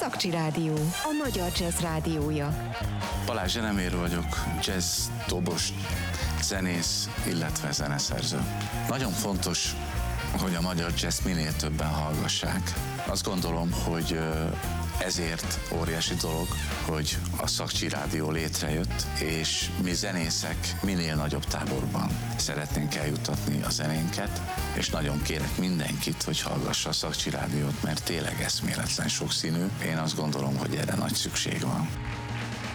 Szakcsi Rádió, a magyar jazz rádiója. Balázs Zsenemér vagyok, jazz, dobos, zenész, illetve zeneszerző. Nagyon fontos, hogy a magyar jazz minél többen hallgassák. Azt gondolom, hogy ezért óriási dolog, hogy a Szakcsi Rádió létrejött, és mi zenészek minél nagyobb táborban szeretnénk eljuttatni a zenénket, és nagyon kérek mindenkit, hogy hallgassa a Szakcsi Rádiót, mert tényleg eszméletlen sokszínű. Én azt gondolom, hogy erre nagy szükség van.